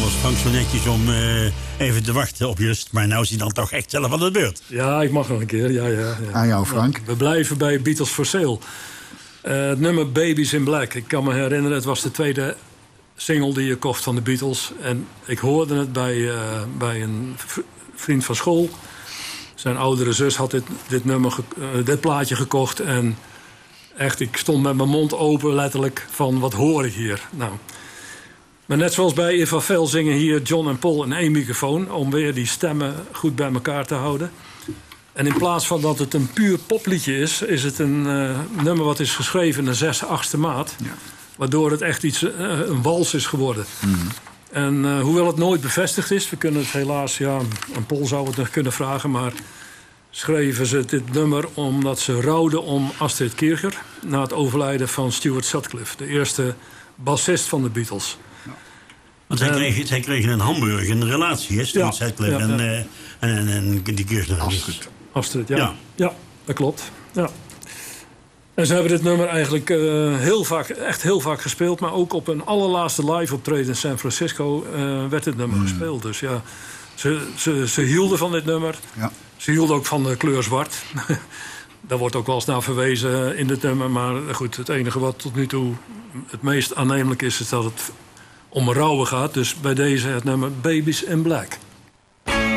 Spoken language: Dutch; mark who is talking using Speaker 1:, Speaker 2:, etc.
Speaker 1: was Frank zo netjes om even te wachten op Just. Maar nou is hij dan toch echt zelf aan de beurt.
Speaker 2: Ja, ik mag nog een keer. Ja.
Speaker 3: Aan jou, Frank.
Speaker 2: We blijven bij Beatles for Sale. Het nummer Babies in Black. Ik kan me herinneren, het was de tweede single die je kocht van de Beatles. En ik hoorde het bij een vriend van school. Zijn oudere zus had dit plaatje gekocht. En echt, ik stond met mijn mond open letterlijk van wat hoor ik hier. Nou, maar net zoals bij Eva Vel zingen hier John en Paul in één microfoon... om weer die stemmen goed bij elkaar te houden. En in plaats van dat het een puur popliedje is het een nummer wat is geschreven in de 6/8 maat. Ja. Waardoor het echt een wals is geworden. Mm-hmm. En hoewel het nooit bevestigd is, we kunnen het helaas, aan Paul zou het nog kunnen vragen... maar schreven ze dit nummer omdat ze rouwden om Astrid Kircher... na het overlijden van Stuart Sutcliffe, de eerste bassist van de Beatles.
Speaker 1: Ja. Want zij kregen een Hamburg, een relatie, hè? Stuart Sutcliffe en die Kircher.
Speaker 2: Astrid, ja. Ja, dat klopt. Ja. En ze hebben dit nummer eigenlijk heel vaak gespeeld... maar ook op een allerlaatste live optreden in San Francisco werd dit nummer gespeeld. Dus ja, ze hielden van dit nummer. Ja. Ze hielden ook van de kleur zwart. Daar wordt ook wel eens naar verwezen in dit nummer. Maar goed, het enige wat tot nu toe het meest aannemelijk is dat het om rouwen gaat. Dus bij deze het nummer Babies in Black.